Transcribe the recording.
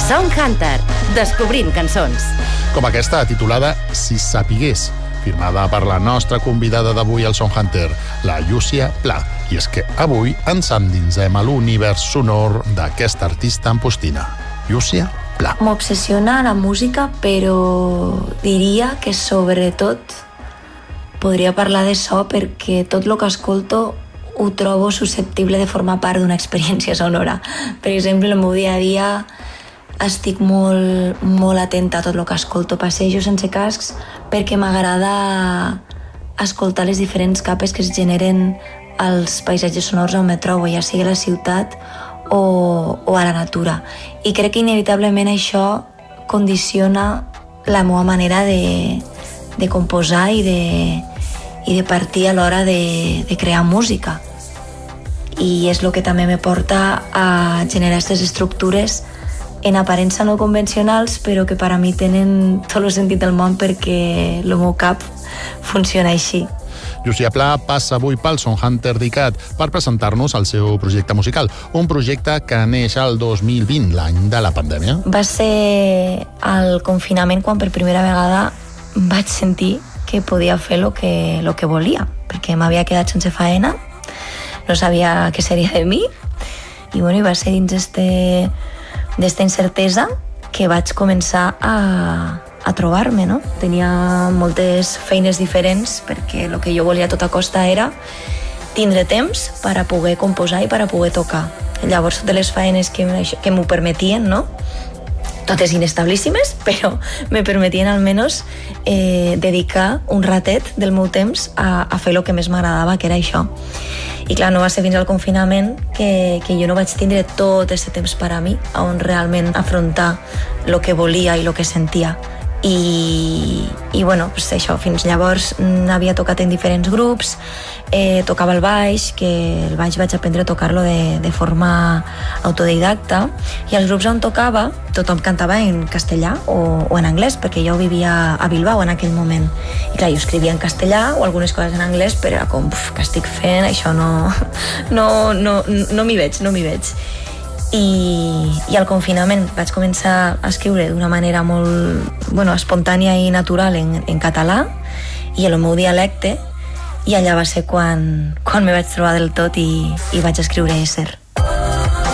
Songhunter, descobrint cançons. Com aquesta, titulada Si sapigués, firmada per la nostra convidada d'avui al Songhunter, la Llúcia Pla. I és que avui ens endinsem a l'univers sonor d'aquesta artista ampostina, Llúcia Pla. M'obsessiona la música, però diria que sobretot podria parlar de so perquè tot el que escolto ho trobo susceptible de formar part d'una experiència sonora. Per exemple, en el meu dia a dia estic molt atenta a tot el que escolto. Passejo sense cascs perquè m'agrada escoltar les diferents capes que es generen als paisatges sonors on me trobo, ja sigui a la ciutat o a la natura. I crec que inevitablement això condiciona la meva manera de composar i de partir a l'hora de crear música. I és el que també me porta a generar aquestes estructures en aparença no convencionals, però que per a mi tenen tot el sentit del món perquè el meu cap funciona així. Llúcia Pla passa avui pel Songhunter d'ICAT per presentar-nos el seu projecte musical, un projecte que neix el 2020, l'any de la pandèmia. Va ser al confinament quan per primera vegada vaig sentir que podia fer lo que volia, perquè m'havia quedat sense faena, no sabia què seria de mi, i va ser dins d'esta incertesa que vaig començar a trobar-me, no? Tenia moltes feines diferents perquè el que jo volia a tota costa era tindre temps per a poder composar i per a poder tocar. Llavors, totes les feines que m'ho permetien, no? Totes inestablíssimes, però me permetien almenys dedicar un ratet del meu temps a fer el que més m'agradava, que era això. I clar, no va ser fins al confinament que jo no vaig tindre tot aquest temps per a mi, on realment afrontar el que volia i el que sentia. I pues això, fins llavors havia tocat en diferents grups, tocava el baix, que el baix vaig aprendre a tocar-lo de forma autodidacta, i els grups on tocava tothom cantava en castellà o en anglès, perquè jo vivia a Bilbao en aquell moment. I clar, jo escrivia en castellà o algunes coses en anglès, però era com, què estic fent? Això no m'hi veig. I al confinament vaig començar a escriure d'una manera molt espontània i natural en català i en el meu dialecte, i allà va ser quan me vaig trobar del tot i vaig escriure Ésser.